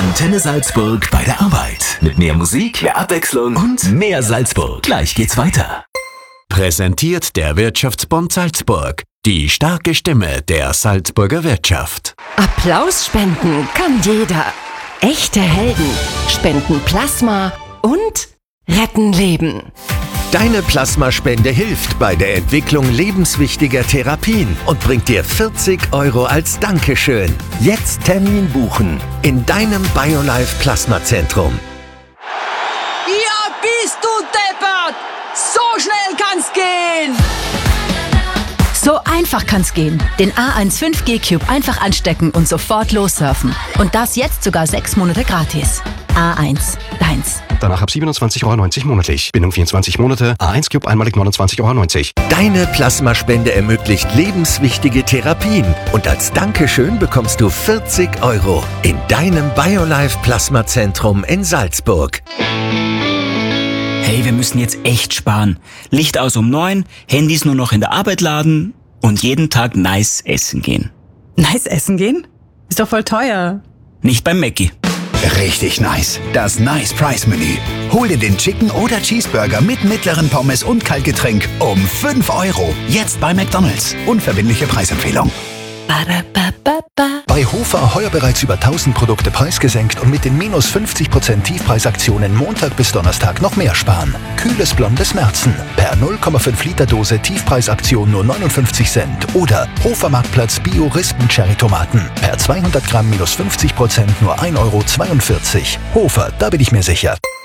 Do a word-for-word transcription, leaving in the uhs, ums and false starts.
Antenne Salzburg bei der Arbeit. Mit mehr Musik, mehr Abwechslung und mehr Salzburg. Gleich geht's weiter. Präsentiert der Wirtschaftsbund Salzburg. Die starke Stimme der Salzburger Wirtschaft. Applaus spenden kann jeder. Echte Helden spenden Plasma und retten Leben. Deine Plasmaspende hilft bei der Entwicklung lebenswichtiger Therapien und bringt dir vierzig Euro als Dankeschön. Jetzt Termin buchen in deinem BioLife Plasmazentrum. Ja, bist du deppert! So schnell kann's gehen! So einfach kann's gehen. Den A eins fünf G Cube einfach anstecken und sofort lossurfen. Und das jetzt sogar sechs Monate gratis. A eins, deins. Danach ab siebenundzwanzig Euro neunzig monatlich. Bindung vierundzwanzig Monate. A eins Cube einmalig neunundzwanzig Euro neunzig. Deine Plasmaspende ermöglicht lebenswichtige Therapien. Und als Dankeschön bekommst du vierzig Euro in deinem BioLife Plasmazentrum in Salzburg. Hey, wir müssen jetzt echt sparen. Licht aus um neun, Handys nur noch in der Arbeit laden und jeden Tag nice essen gehen. Nice essen gehen? Ist doch voll teuer. Nicht beim Mackie. Richtig nice. Das Nice Price Menü. Hol dir den Chicken oder Cheeseburger mit mittleren Pommes und Kaltgetränk um fünf Euro. Jetzt bei McDonald's. Unverbindliche Preisempfehlung. Bei Hofer heuer bereits über tausend Produkte preisgesenkt und mit den minus fünfzig Prozent Tiefpreisaktionen Montag bis Donnerstag noch mehr sparen. Kühles blondes Märzen. Per null Komma fünf Liter Dose Tiefpreisaktion nur neunundfünfzig Cent. Oder Hofer Marktplatz Bio Rispen Cherry Tomaten. Per zweihundert Gramm minus fünfzig Prozent nur ein Euro zweiundvierzig. Hofer, da bin ich mir sicher.